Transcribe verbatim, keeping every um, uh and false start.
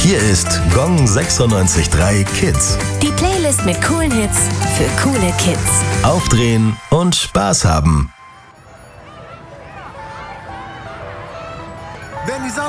Hier ist Gong sechsundneunzig Komma drei Kids. Die Playlist mit coolen Hits für coole Kids. Aufdrehen und Spaß haben. Wenn die Sonne